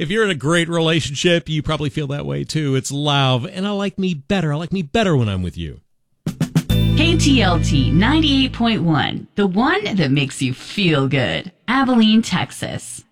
If you're in a great relationship, you probably feel that way too. It's love, and I like me better. I like me better when I'm with you. KTLT 98.1, the one that makes you feel good. Abilene, Texas.